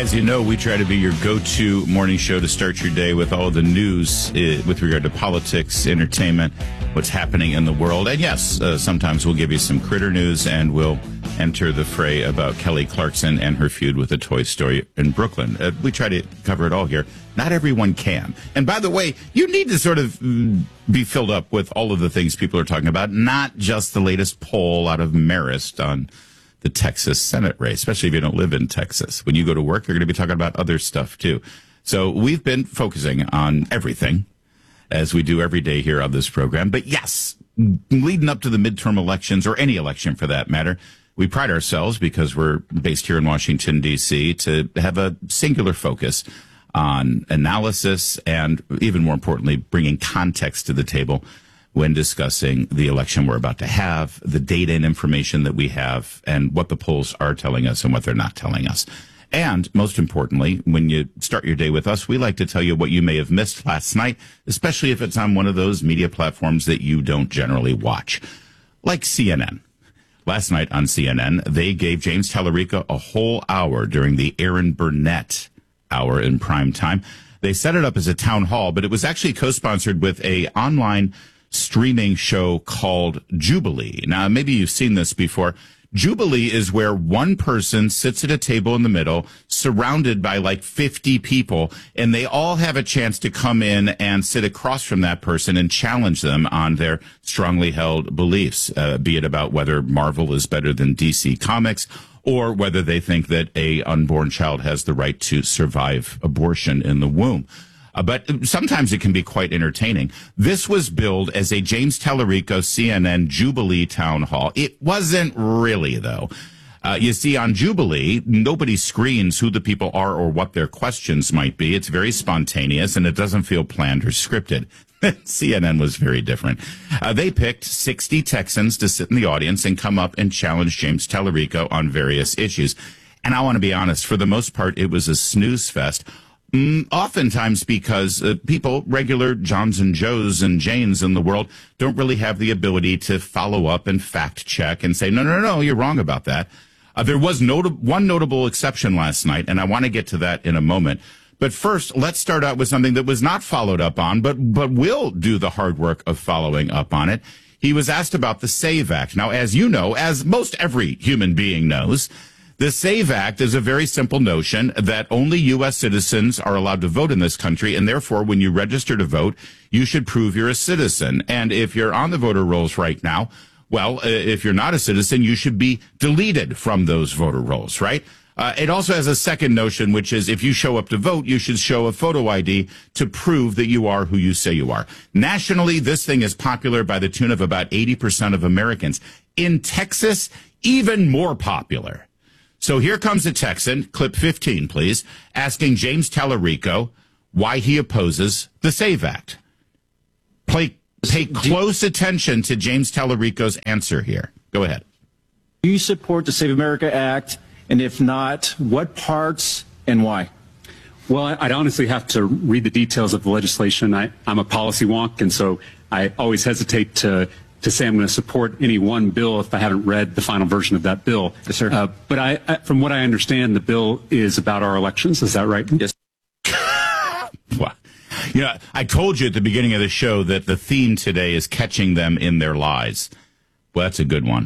As you know, we try to be your go-to morning show to start your day with all the news with regard to politics, entertainment, what's happening in the world. And yes, sometimes we'll give you some critter news, and we'll enter the fray about Kelly Clarkson and her feud with a toy store in Brooklyn. We try to cover it all here. Not everyone can. And by the way, you need to sort of be filled up with all of the things people are talking about, not just the latest poll out of Marist on the Texas Senate race, especially if you don't live in Texas. When you go to work, you're going to be talking about other stuff, too. So we've been focusing on everything, as we do every day here on this program. But yes, leading up to the midterm elections, or any election for that matter, we pride ourselves, because we're based here in Washington, D.C., to have a singular focus on analysis and, even more importantly, bringing context to the table when discussing the election we're about to have, the data and information that we have, and what the polls are telling us and what they're not telling us. And most importantly, when you start your day with us, we like to tell you what you may have missed last night, especially if it's on one of those media platforms that you don't generally watch, like CNN. Last night on CNN, they gave James Tallarico a whole hour during the Aaron Burnett hour in prime time. They set it up as a town hall, but it was actually co-sponsored with a online streaming show called Jubilee. Now, maybe you've seen this before. Jubilee is where one person sits at a table in the middle, surrounded by like 50 people, and they all have a chance to come in and sit across from that person and challenge them on their strongly held beliefs, be it about whether Marvel is better than DC Comics, or whether they think that a unborn child has the right to survive abortion in the womb. But sometimes it can be quite entertaining. This was billed as a James Tallarico CNN Jubilee town hall. It wasn't really, though. You see, on Jubilee, nobody screens who the people are or what their questions might be. It's very spontaneous, and it doesn't feel planned or scripted. CNN was very different. They picked 60 Texans to sit in the audience and come up and challenge James Tallarico on various issues. And I want to be honest, for the most part, it was a snooze fest. Oftentimes because people, regular Johns and Joes and Janes in the world, don't really have the ability to follow up and fact check and say, no, you're wrong about that. There was one notable exception last night, and I want to get to that in a moment. But first, let's start out with something that was not followed up on, but will do the hard work of following up on it. He was asked about the SAVE Act. Now, as you know, as most every human being knows, the SAVE Act is a very simple notion that only U.S. citizens are allowed to vote in this country, and therefore, when you register to vote, you should prove you're a citizen. And if you're on the voter rolls right now, well, if you're not a citizen, you should be deleted from those voter rolls, right? It also has a second notion, which is if you show up to vote, you should show a photo ID to prove that you are who you say you are. Nationally, this thing is popular by the tune of about 80% of Americans. In Texas, even more popular. So here comes a Texan, clip 15, please, asking James Tallarico why he opposes the SAVE Act. Pay close attention to James Tallarico's answer here. Go ahead. Do you support the Save America Act? And if not, what parts and why? Well, I'd honestly have to read the details of the legislation. I'm a policy wonk, and so I always hesitate to say I'm going to support any one bill if I haven't read the final version of that bill. Yes, sir. But I, from what I understand, the bill is about our elections. Is that right? Yes. Well, you know, I told you at the beginning of the show that the theme today is catching them in their lies. Well, that's a good one.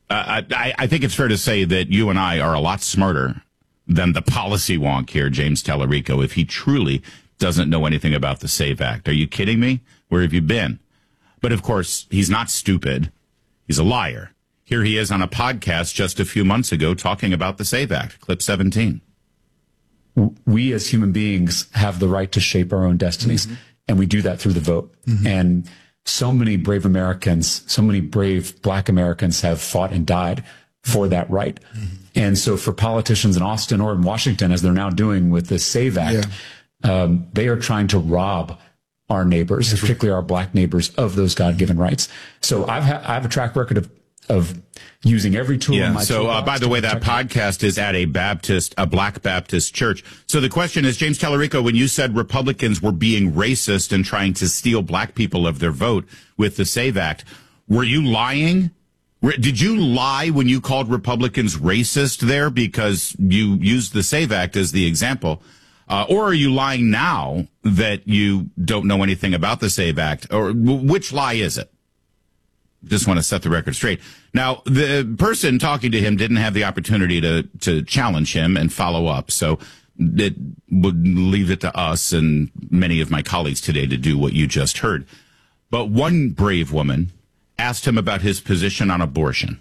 I think it's fair to say that you and I are a lot smarter than the policy wonk here, James Tallarico, if he truly doesn't know anything about the SAVE Act. Are you kidding me? Where have you been? But, of course, he's not stupid. He's a liar. Here he is on a podcast just a few months ago talking about the SAVE Act, clip 17. We as human beings have the right to shape our own destinies, and we do that through the vote. And so many brave Americans, so many brave Black Americans have fought and died for that right. And so for politicians in Austin or in Washington, as they're now doing with the SAVE Act, they are trying to rob our neighbors, particularly our Black neighbors, of those God-given rights. So I have a track record of using every tool in my toolbox. By the way, that podcast is at a Black Baptist church. So the question is, James Tallarico, when you said Republicans were being racist and trying to steal Black people of their vote with the SAVE Act, were you lying? Did you lie when you called Republicans racist there because you used the SAVE Act as the example? Or are you lying now that you don't know anything about the SAVE Act? Or which lie is it? Just want to set the record straight. Now, the person talking to him didn't have the opportunity to challenge him and follow up. So it would leave it to us and many of my colleagues today to do what you just heard. But one brave woman asked him about his position on abortion.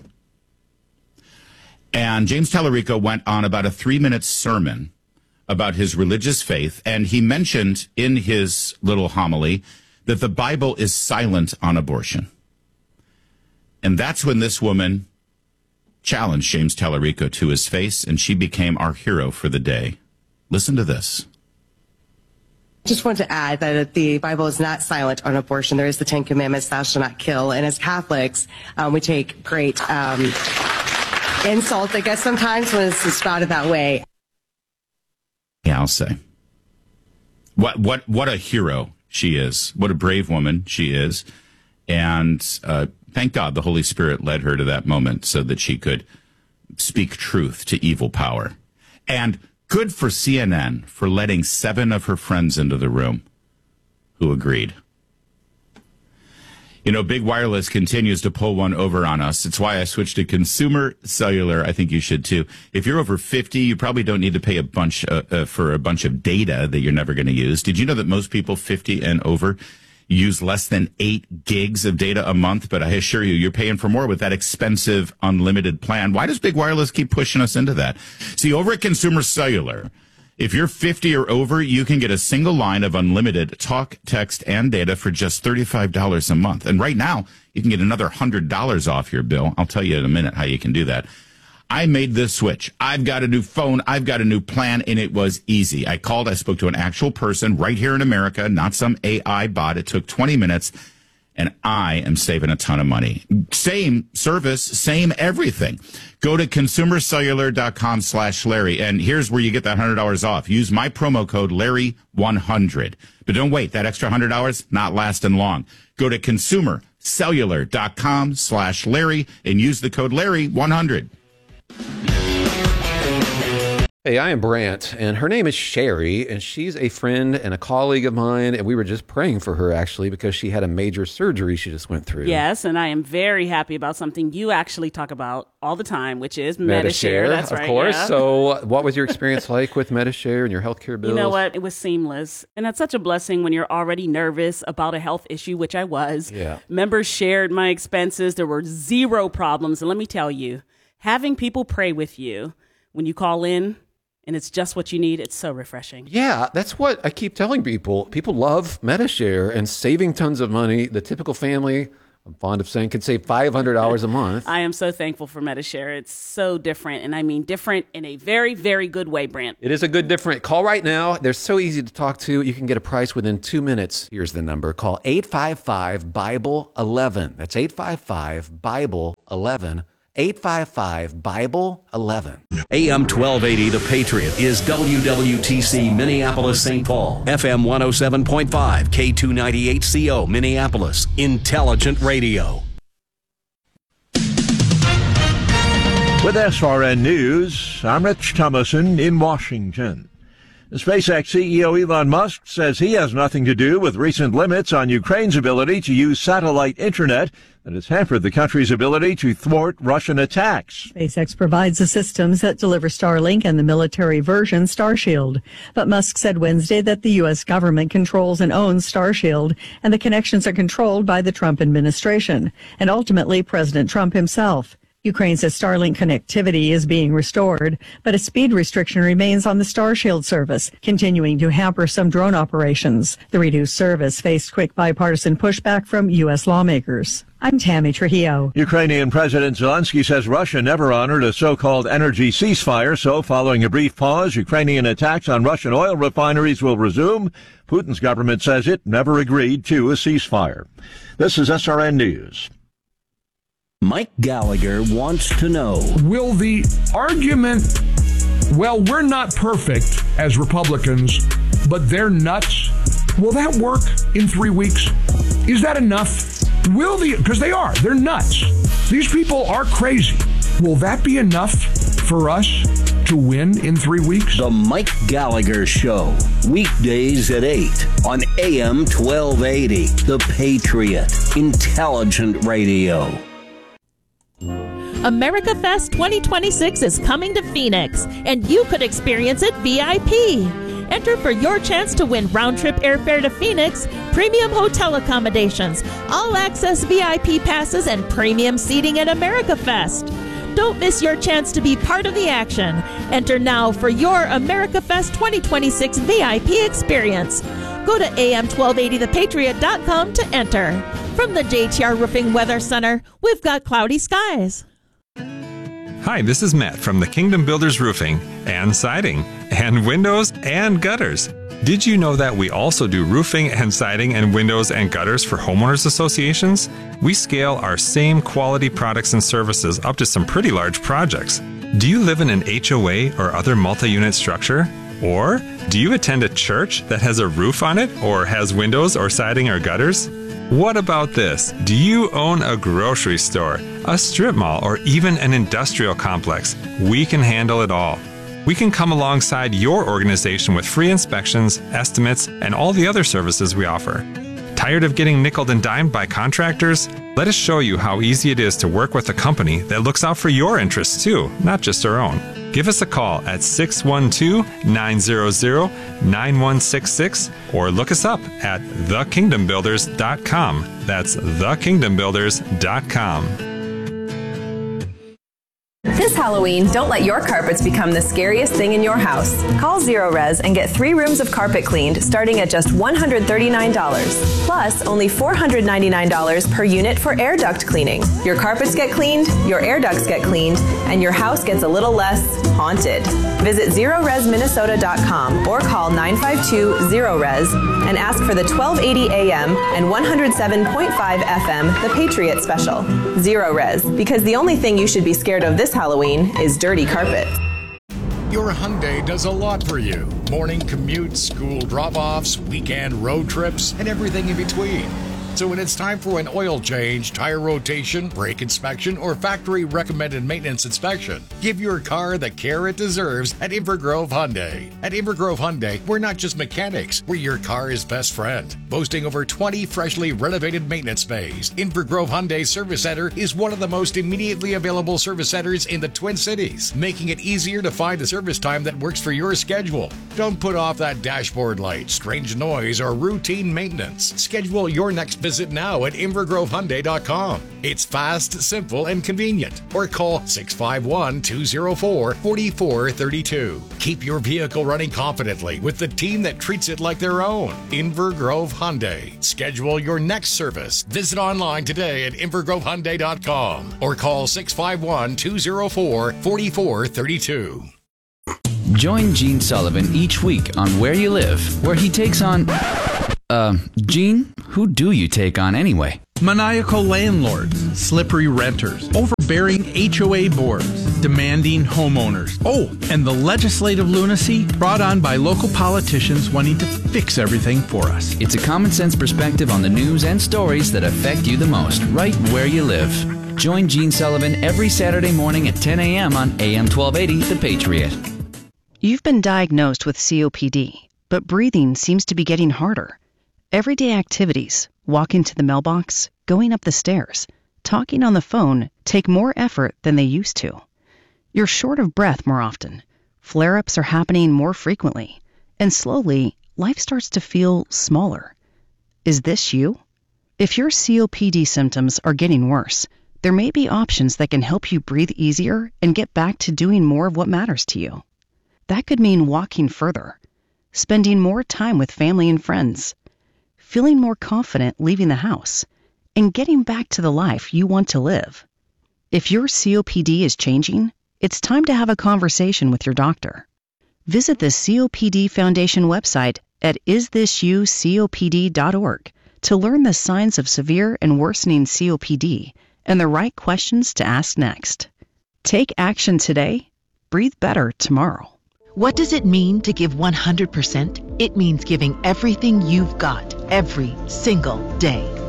And James Tallarico went on about a 3-minute sermon about his religious faith. And he mentioned in his little homily that the Bible is silent on abortion. And that's when this woman challenged James Tallarico to his face, and she became our hero for the day. Listen to this. Just want to add that the Bible is not silent on abortion. There is the 10 Commandments, thou shalt not kill. And as Catholics, we take great insult, I guess, sometimes when it's spouted that way. Yeah, I'll say. What a hero she is. What a brave woman she is. And thank God the Holy Spirit led her to that moment so that she could speak truth to evil power. And good for CNN for letting 7 of her friends into the room who agreed. You know, Big Wireless continues to pull one over on us. It's why I switched to Consumer Cellular. I think you should too. If you're over 50, you probably don't need to pay for a bunch of data that you're never going to use. Did you know that most people 50 and over use less than 8 gigs of data a month? But I assure you, you're paying for more with that expensive unlimited plan. Why does Big Wireless keep pushing us into that? See, over at Consumer Cellular, if you're 50 or over, you can get a single line of unlimited talk, text, and data for just $35 a month. And right now, you can get another $100 off your bill. I'll tell you in a minute how you can do that. I made this switch. I've got a new phone. I've got a new plan, and it was easy. I spoke to an actual person right here in America, not some AI bot. It took 20 minutes, and I am saving a ton of money. Same service, same everything. Go to consumercellular.com/Larry, and here's where you get that $100 off. Use my promo code Larry100. But don't wait. That extra $100, not lasting long. Go to consumercellular.com/Larry and use the code Larry100. Hey, I am Brant, and her name is Sherry, and she's a friend and a colleague of mine, and we were just praying for her, actually, because she had a major surgery she just went through. Yes, and I am very happy about something you actually talk about all the time, which is Medi-Share. That's right, of course. Yeah. So what was your experience like with Medi-Share and your healthcare bills? You know what? It was seamless, and that's such a blessing when you're already nervous about a health issue, which I was. Yeah. Members shared my expenses. There were 0 problems, and let me tell you, having people pray with you when you call in, and it's just what you need, it's so refreshing. Yeah, that's what I keep telling people. People love Medi-Share and saving tons of money. The typical family, I'm fond of saying, can save $500 a month. I am so thankful for Medi-Share. It's so different, and I mean different in a very, very good way, Brant. It is a good different. Call right now. They're so easy to talk to. You can get a price within 2 minutes. Here's the number. Call 855-BIBLE-11. That's 855-BIBLE-11. 855-BIBLE-11. AM 1280, The Patriot, is WWTC Minneapolis, St. Paul. FM 107.5, K298CO, Minneapolis. Intelligent Radio. With SRN News, I'm Rich Thomason in Washington. SpaceX CEO Elon Musk says he has nothing to do with recent limits on Ukraine's ability to use satellite internet that has hampered the country's ability to thwart Russian attacks. SpaceX provides the systems that deliver Starlink and the military version Starshield. But Musk said Wednesday that the U.S. government controls and owns Starshield, and the connections are controlled by the Trump administration, and ultimately President Trump himself. Ukraine says Starlink connectivity is being restored, but a speed restriction remains on the Starshield service, continuing to hamper some drone operations. The reduced service faced quick bipartisan pushback from U.S. lawmakers. I'm Tammy Trujillo. Ukrainian President Zelensky says Russia never honored a so-called energy ceasefire, so following a brief pause, Ukrainian attacks on Russian oil refineries will resume. Putin's government says it never agreed to a ceasefire. This is SRN News. Mike Gallagher wants to know. Will the argument, well, we're not perfect as Republicans, but they're nuts, will that work in 3 weeks? Is that enough? Because they're nuts. These people are crazy. Will that be enough for us to win in 3 weeks? The Mike Gallagher Show, weekdays at 8 on AM 1280. The Patriot, intelligent radio. America Fest 2026 is coming to Phoenix, and you could experience it VIP. Enter for your chance to win round-trip airfare to Phoenix, premium hotel accommodations, all-access VIP passes, and premium seating at America Fest. Don't miss your chance to be part of the action. Enter now for your America Fest 2026 VIP experience. Go to am1280thepatriot.com to enter. From the JTR Roofing Weather Center, we've got cloudy skies. Hi, this is Matt from the Kingdom Builders Roofing and Siding and Windows and Gutters. Did you know that we also do roofing and siding and windows and gutters for homeowners associations? We scale our same quality products and services up to some pretty large projects. Do you live in an HOA or other multi-unit structure? Or do you attend a church that has a roof on it or has windows or siding or gutters? What about this? Do you own a grocery store, a strip mall, or even an industrial complex? We can handle it all. We can come alongside your organization with free inspections, estimates, and all the other services we offer. Tired of getting nickeled and dimed by contractors? Let us show you how easy it is to work with a company that looks out for your interests too, not just our own. Give us a call at 612-900-9166 or look us up at thekingdombuilders.com. That's thekingdombuilders.com. This Halloween, don't let your carpets become the scariest thing in your house. Call Zero Res and get 3 rooms of carpet cleaned starting at just $139. Plus, only $499 per unit for air duct cleaning. Your carpets get cleaned, your air ducts get cleaned, and your house gets a little less haunted. Visit ZeroResMinnesota.com or call 952-ZERO-RES and ask for the 1280 AM and 107.5 FM The Patriot Special. Zero Res, because the only thing you should be scared of this Halloween is dirty carpet. Your Hyundai does a lot for you. Morning commutes, school drop-offs, weekend road trips, and everything in between. So when it's time for an oil change, tire rotation, brake inspection, or factory recommended maintenance inspection, give your car the care it deserves at Invergrove Hyundai. At Invergrove Hyundai, we're not just mechanics, we're your car's best friend. Boasting over 20 freshly renovated maintenance bays, Invergrove Hyundai Service Center is one of the most immediately available service centers in the Twin Cities, making it easier to find a service time that works for your schedule. Don't put off that dashboard light, strange noise, or routine maintenance. Schedule your next visit now at InvergroveHyundai.com. It's fast, simple, and convenient. Or call 651-204-4432. Keep your vehicle running confidently with the team that treats it like their own. Invergrove Hyundai. Schedule your next service. Visit online today at InvergroveHyundai.com or call 651-204-4432. Join Gene Sullivan each week on Where You Live, where he takes on... Gene, who do you take on anyway? Maniacal landlords, slippery renters, overbearing HOA boards, demanding homeowners. Oh, and the legislative lunacy brought on by local politicians wanting to fix everything for us. It's a common sense perspective on the news and stories that affect you the most, right where you live. Join Gene Sullivan every Saturday morning at 10 a.m. on AM 1280, The Patriot. You've been diagnosed with COPD, but breathing seems to be getting harder. Everyday activities, walking to the mailbox, going up the stairs, talking on the phone take more effort than they used to. You're short of breath more often. Flare-ups are happening more frequently. And slowly, life starts to feel smaller. Is this you? If your COPD symptoms are getting worse, there may be options that can help you breathe easier and get back to doing more of what matters to you. That could mean walking further, spending more time with family and friends, feeling more confident leaving the house, and getting back to the life you want to live. If your COPD is changing, it's time to have a conversation with your doctor. Visit the COPD Foundation website at isthisyoucopd.org to learn the signs of severe and worsening COPD and the right questions to ask next. Take action today. Breathe better tomorrow. What does it mean to give 100%? It means giving everything you've got every single day.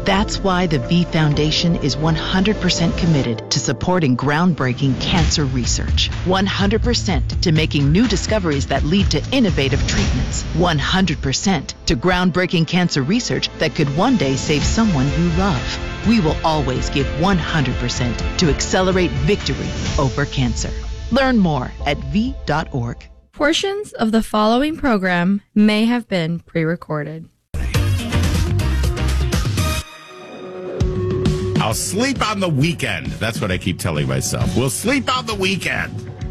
That's why the V Foundation is 100% committed to supporting groundbreaking cancer research. 100% to making new discoveries that lead to innovative treatments. 100% to groundbreaking cancer research that could one day save someone you love. We will always give 100% to accelerate victory over cancer. Learn more at v.org. Portions of the following program may have been pre-recorded. I'll sleep on the weekend. That's what I keep telling myself. We'll sleep on the weekend.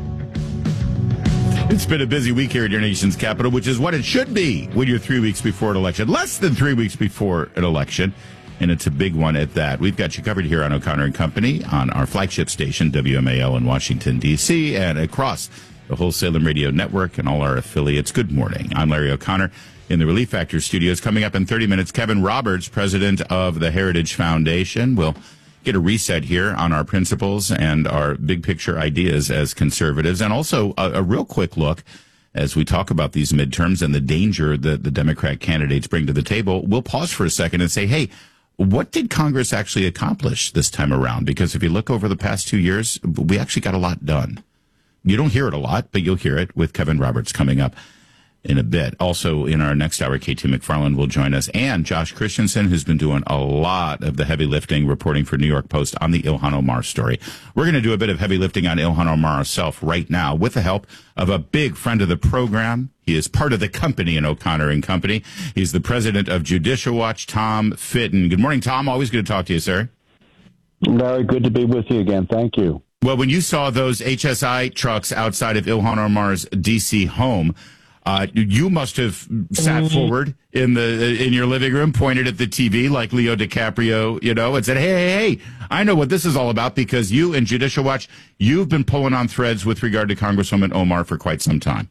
It's been a busy week here at your nation's capital, which is what it should be when you're 3 weeks before an election. Less than 3 weeks before an election, and it's a big one at that. We've got you covered here on O'Connor and Company on our flagship station, WMAL in Washington, D.C., and across the whole Salem Radio Network and all our affiliates. Good morning. I'm Larry O'Connor. In the Relief Factor studios, coming up in 30 minutes, Kevin Roberts, president of the Heritage Foundation, will get a reset here on our principles and our big picture ideas as conservatives, and also a real quick look as we talk about these midterms and the danger that the Democrat candidates bring to the table. We'll pause for a second and say, hey, what did Congress actually accomplish this time around? Because if you look over the past 2 years, we actually got a lot done. You don't hear it a lot, but you'll hear it with Kevin Roberts coming up in a bit. Also, in our next hour, KT McFarland will join us, and Josh Christensen, who's been doing a lot of the heavy lifting, reporting for New York Post on the Ilhan Omar story. We're going to do a bit of heavy lifting on Ilhan Omar herself right now with the help of a big friend of the program. He is part of the company in O'Connor and Company. He's the president of Judicial Watch, Tom Fitton. Good morning, Tom. Always good to talk to you, sir. Larry, good to be with you again. Thank you. Well, when you saw those HSI trucks outside of Ilhan Omar's D.C. home, you must have sat forward in your living room, pointed at the TV like Leo DiCaprio, and said, hey, I know what this is all about, because you and Judicial Watch, you've been pulling on threads with regard to Congresswoman Omar for quite some time.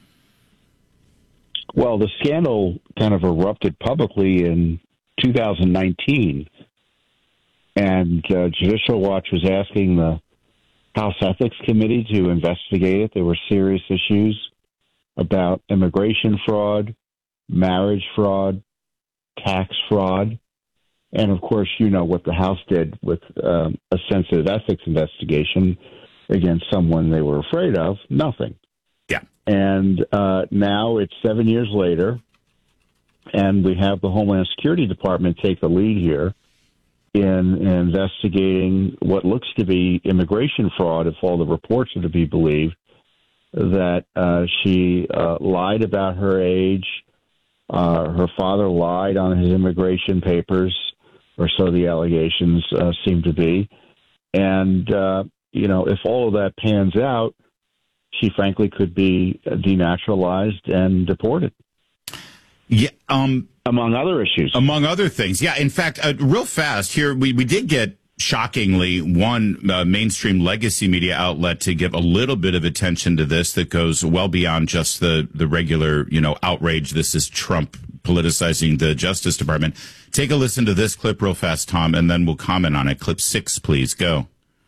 Well, the scandal kind of erupted publicly in 2019, and Judicial Watch was asking the House Ethics Committee to investigate it. There were serious issues about immigration fraud, marriage fraud, tax fraud. And, of course, you know what the House did with a sensitive ethics investigation against someone they were afraid of. Nothing. Yeah. And now it's 7 years later, and we have the Homeland Security Department take the lead here in investigating what looks to be immigration fraud, if all the reports are to be believed, that she lied about her age. Her father lied on his immigration papers, or so the allegations seem to be. And, if all of that pans out, she frankly could be denaturalized and deported. Yeah, among other issues. Among other things. Yeah, in fact, real fast here, we did get, shockingly, one mainstream legacy media outlet to give a little bit of attention to this that goes well beyond just the regular, outrage. This is Trump politicizing the Justice Department. Take a listen to this clip real fast, Tom, and then we'll comment on it. Clip 6, please. Go.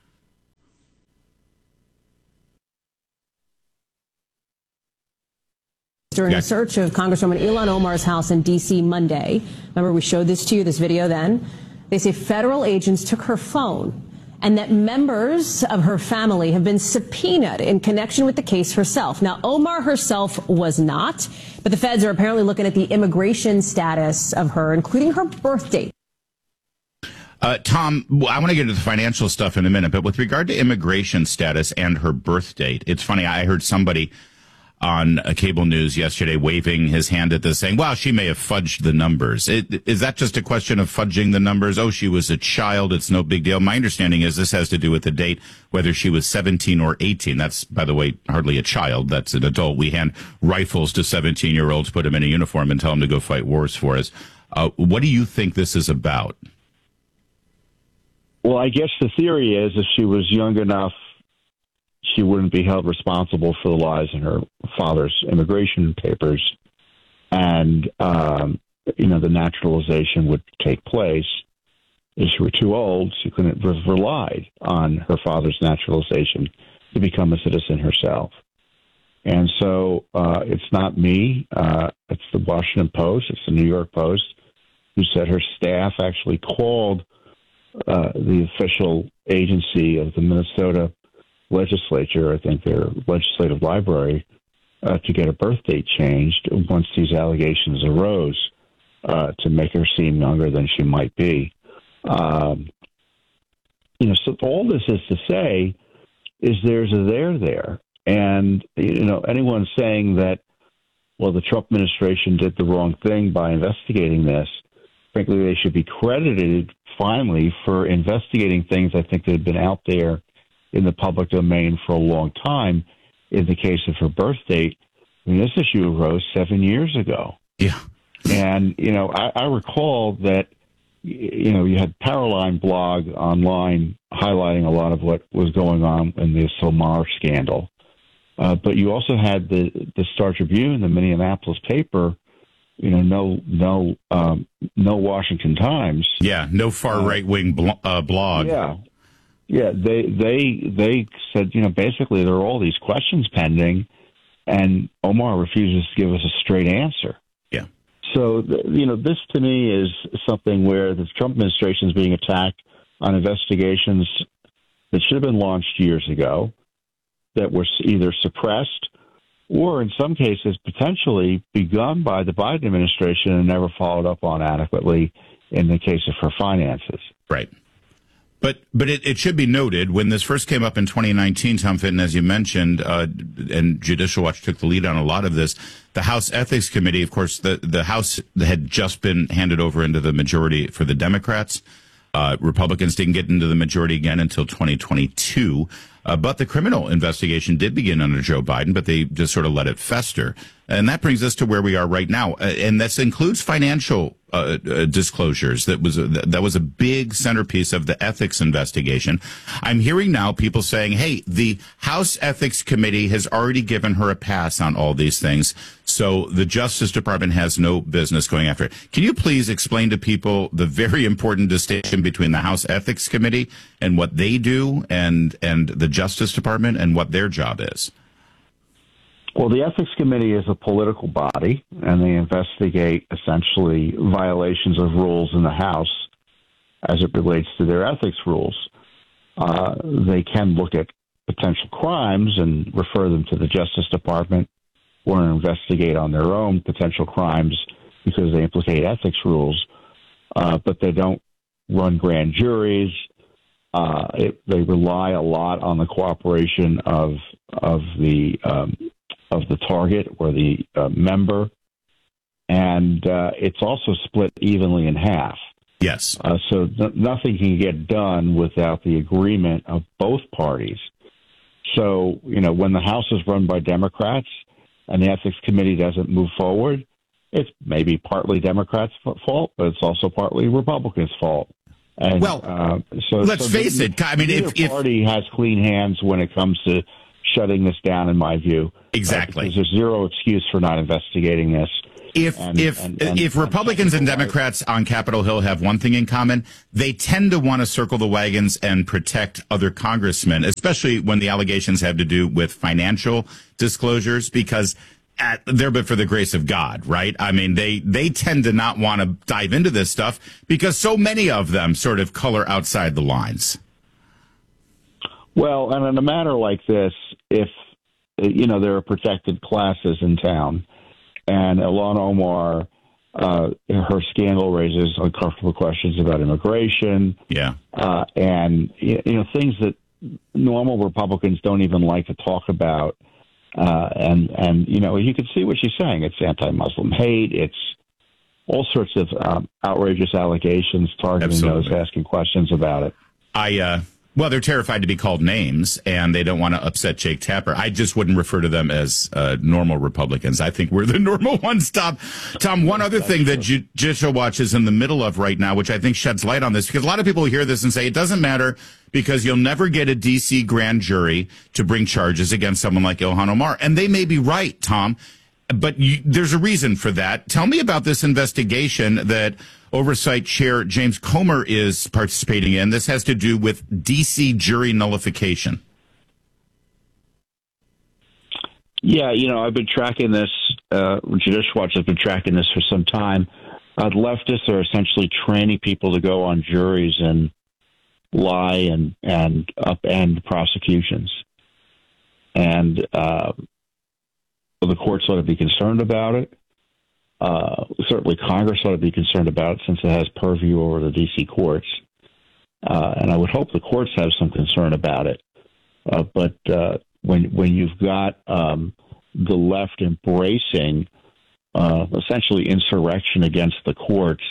During a search of Congresswoman Ilhan Omar's house in D.C. Monday. Remember, we showed this to you, this video then. They say federal agents took her phone and that members of her family have been subpoenaed in connection with the case herself. Now, Omar herself was not, but the feds are apparently looking at the immigration status of her, including her birth date. Tom, I want to get into the financial stuff in a minute, but with regard to immigration status and her birth date, it's funny, I heard somebody on cable news yesterday waving his hand at this, saying, wow, she may have fudged the numbers. Is that just a question of fudging the numbers? Oh, she was a child. It's no big deal. My understanding is this has to do with the date, whether she was 17 or 18. That's, by the way, hardly a child. That's an adult. We hand rifles to 17-year-olds, put them in a uniform, and tell them to go fight wars for us. What do you think this is about? Well, I guess the theory is if she was young enough, she wouldn't be held responsible for the lies in her father's immigration papers, and the naturalization would take place. If she were too old, she couldn't have relied on her father's naturalization to become a citizen herself. And so it's not me. It's the Washington Post. It's the New York Post. who said her staff actually called the official agency of the Minnesota legislature, I think their legislative library, to get a birth date changed once these allegations arose, to make her seem younger than she might be. So all this is to say is there's a there. And, anyone saying that, well, the Trump administration did the wrong thing by investigating this, frankly, they should be credited finally for investigating things I think that had been out there in the public domain for a long time. In the case of her birth date, this issue arose 7 years ago. Yeah. And, I recall that, you had Paroline blog online highlighting a lot of what was going on in the Somar scandal. But you also had the Star Tribune, the Minneapolis paper, no Washington Times. Yeah, no far right-wing blog. Yeah. They said, basically there are all these questions pending, and Omar refuses to give us a straight answer. Yeah. So, this to me is something where the Trump administration is being attacked on investigations that should have been launched years ago, that were either suppressed or in some cases potentially begun by the Biden administration and never followed up on adequately in the case of her finances. Right. But it should be noted, when this first came up in 2019, Tom Fitton, as you mentioned, and Judicial Watch took the lead on a lot of this, the House Ethics Committee, of course, the House had just been handed over into the majority for the Democrats. Republicans didn't get into the majority again until 2022. But the criminal investigation did begin under Joe Biden, but they just sort of let it fester. And that brings us to where we are right now. And this includes financial disclosures. That was a big centerpiece of the ethics investigation. I'm hearing now people saying, hey, the House Ethics Committee has already given her a pass on all these things, so the Justice Department has no business going after it. Can you please explain to people the very important distinction between the House Ethics Committee and what they do and the Justice Department and what their job is? Well, the Ethics Committee is a political body, and they investigate essentially violations of rules in the House as it relates to their ethics rules. They can look at potential crimes and refer them to the Justice Department or investigate on their own potential crimes because they implicate ethics rules, but they don't run grand juries. They rely a lot on the cooperation of the target or the member, and it's also split evenly in half. Yes. So nothing can get done without the agreement of both parties. So, when the House is run by Democrats and the Ethics Committee doesn't move forward, it's maybe partly Democrats' fault, but it's also partly Republicans' fault. And, let's face it. I mean, if party has clean hands when it comes to shutting this down, in my view. Exactly. Because there's zero excuse for not investigating this. If Republicans and Democrats on Capitol Hill have one thing in common, they tend to want to circle the wagons and protect other congressmen, especially when the allegations have to do with financial disclosures, because they're but for the grace of God, right? I mean, they tend to not want to dive into this stuff because so many of them sort of color outside the lines. Well, and in a matter like this, if, there are protected classes in town, and Ilhan Omar, her scandal raises uncomfortable questions about immigration. Yeah. And, things that normal Republicans don't even like to talk about. And you can see what she's saying. It's anti-Muslim hate. It's all sorts of outrageous allegations targeting those asking questions about it. Well, they're terrified to be called names, and they don't want to upset Jake Tapper. I just wouldn't refer to them as normal Republicans. I think we're the normal ones, Tom. One other thing that Judicial Watch is in the middle of right now, which I think sheds light on this, because a lot of people hear this and say it doesn't matter because you'll never get a D.C. grand jury to bring charges against someone like Ilhan Omar. And they may be right, Tom, but there's a reason for that. Tell me about this investigation that Oversight Chair James Comer is participating in. This has to do with D.C. jury nullification. Yeah, I've been tracking this. Judicial Watch has been tracking this for some time. leftists are essentially training people to go on juries and lie and upend prosecutions. And the courts ought to be concerned about it. Certainly Congress ought to be concerned about it since it has purview over the D.C. courts. And I would hope the courts have some concern about it. But when you've got the left embracing essentially insurrection against the courts,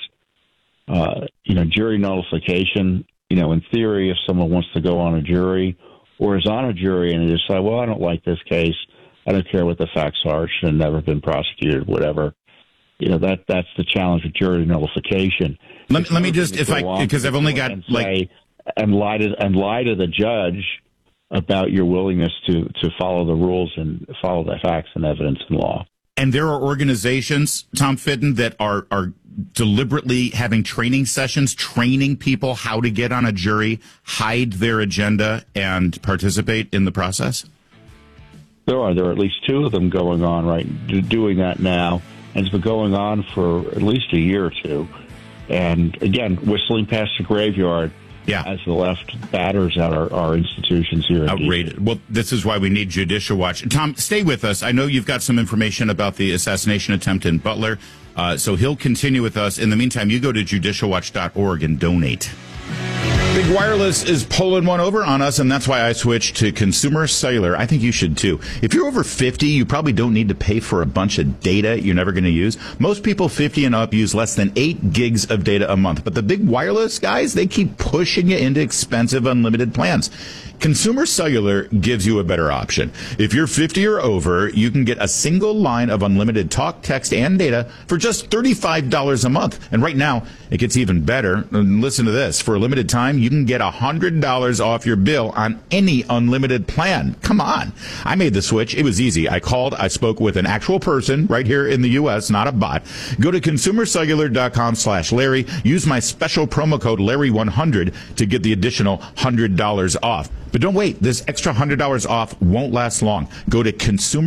jury nullification, in theory, if someone wants to go on a jury or is on a jury and they decide, well, I don't like this case, I don't care what the facts are, should have never been prosecuted, whatever. That's the challenge with jury nullification. Let me just, because I've only got and lie to the judge about your willingness to follow the rules and follow the facts and evidence and law. And there are organizations, Tom Fitton, that are deliberately having training sessions, training people how to get on a jury, hide their agenda, and participate in the process? There are at least two of them going on, right, doing that now. And it's been going on for at least a year or two. And, again, whistling past the graveyard as the left batters at our institutions here. Outrageous. Well, this is why we need Judicial Watch. Tom, stay with us. I know you've got some information about the assassination attempt in Butler, so he'll continue with us. In the meantime, you go to judicialwatch.org and donate. Big Wireless is pulling one over on us, and that's why I switched to Consumer Cellular. I think you should, too. If you're over 50, you probably don't need to pay for a bunch of data you're never going to use. Most people 50 and up use less than 8 gigs of data a month. But the Big Wireless guys, they keep pushing you into expensive unlimited plans. Consumer Cellular gives you a better option. If you're 50 or over, you can get a single line of unlimited talk, text, and data for just $35 a month. And right now, it gets even better. And listen to this. For a limited time, you can get $100 off your bill on any unlimited plan. Come on. I made the switch. It was easy. I called. I spoke with an actual person right here in the U.S., not a bot. Go to consumercellular.com/Larry. Use my special promo code Larry100 to get the additional $100 off. But don't wait. This extra $100 off won't last long. Go to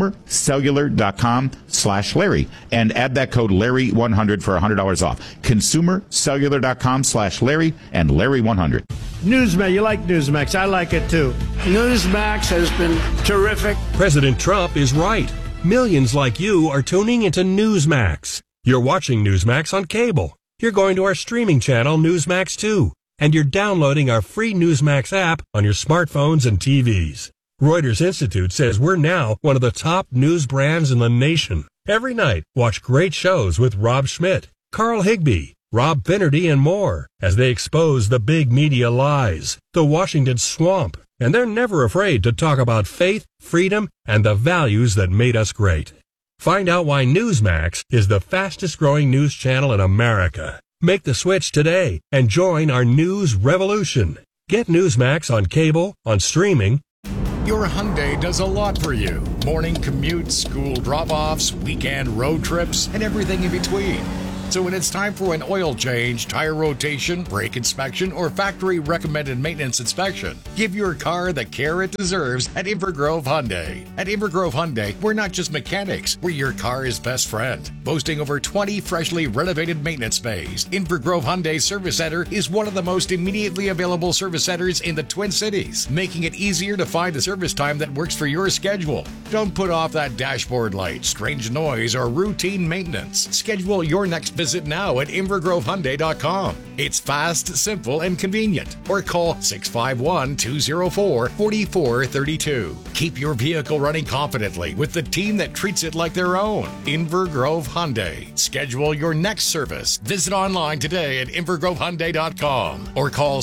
consumercellular.com/Larry and add that code Larry100 for $100 off. Consumercellular.com/Larry and Larry100. Newsmax, you like Newsmax. I like it too. Newsmax has been terrific. President Trump is right. Millions like you are tuning into Newsmax. You're watching Newsmax on cable. You're going to our streaming channel, Newsmax 2. And you're downloading our free Newsmax app on your smartphones and TVs. Reuters Institute says we're now one of the top news brands in the nation. Every night, watch great shows with Rob Schmidt, Carl Higbie, Rob Finnerty, and more as they expose the big media lies, the Washington swamp, and they're never afraid to talk about faith, freedom, and the values that made us great. Find out why Newsmax is the fastest growing news channel in America. Make the switch today and join our news revolution. Get Newsmax on cable, on streaming. Your Hyundai does a lot for you. Morning commutes, school drop-offs, weekend road trips, and everything in between. So when it's time for an oil change, tire rotation, brake inspection, or factory-recommended maintenance inspection, give your car the care it deserves at Invergrove Hyundai. At Invergrove Hyundai, we're not just mechanics, we're your car's best friend. Boasting over 20 freshly renovated maintenance bays, Invergrove Hyundai Service Center is one of the most immediately available service centers in the Twin Cities, making it easier to find a service time that works for your schedule. Don't put off that dashboard light, strange noise, or routine maintenance. Schedule your next visit now at InvergroveHyundai.com. It's fast, simple, and convenient. Or call 651-204-4432. Keep your vehicle running confidently with the team that treats it like their own. Invergrove Hyundai. Schedule your next service. Visit online today at InvergroveHyundai.com or call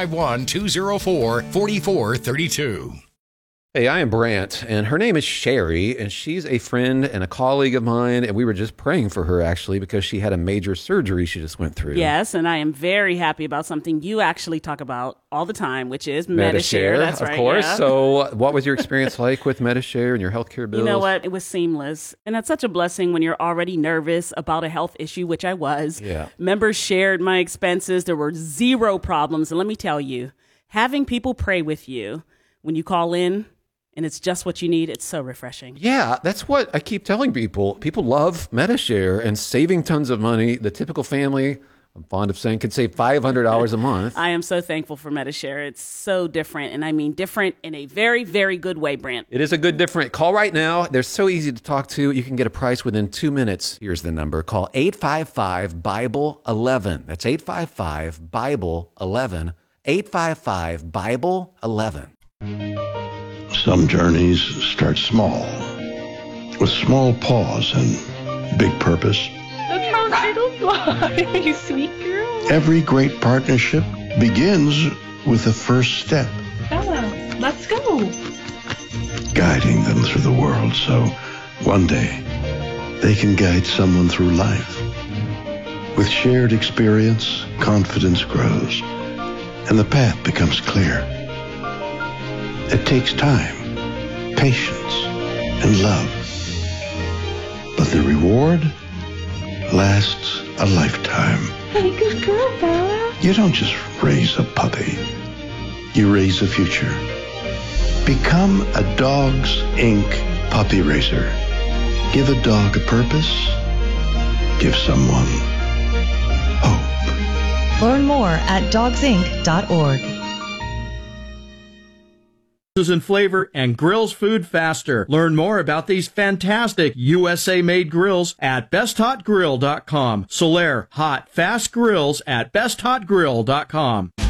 651-204-4432. Hey, I am Brant, and her name is Sherry, and she's a friend and a colleague of mine, and we were just praying for her, actually, because she had a major surgery she just went through. Yes, and I am very happy about something you actually talk about all the time, which is Medi-Share. That's right. Of course. Yeah. So what was your experience like with Medi-Share and your healthcare bills? You know what? It was seamless, and it's such a blessing when you're already nervous about a health issue, which I was. Yeah. Members shared my expenses. There were zero problems, and let me tell you, having people pray with you when you call in, and it's just what you need. It's so refreshing. Yeah, that's what I keep telling people. People love Medi-Share and saving tons of money. The typical family, I'm fond of saying, could save $500 a month. I am so thankful for Medi-Share. It's so different, and I mean different in a very, very good way, Brant. It is a good different. Call right now. They're so easy to talk to. You can get a price within 2 minutes. Here's the number. Call 855-BIBLE-11. That's 855-BIBLE-11. 855-BIBLE-11. Some journeys start small, with small pause and big purpose. That's how turtles fly, you sweet girl. Every great partnership begins with the first step. Bella, let's go. Guiding them through the world so one day they can guide someone through life. With shared experience, confidence grows, and the path becomes clear. It takes time, patience, and love. But the reward lasts a lifetime. Hey, good girl, Bella. You don't just raise a puppy. You raise a future. Become a Dogs Inc. puppy raiser. Give a dog a purpose. Give someone hope. Learn more at dogsinc.org. In flavor and grills food faster. Learn more about these fantastic USA-made grills at besthotgrill.com. Solaire hot, fast grills at besthotgrill.com.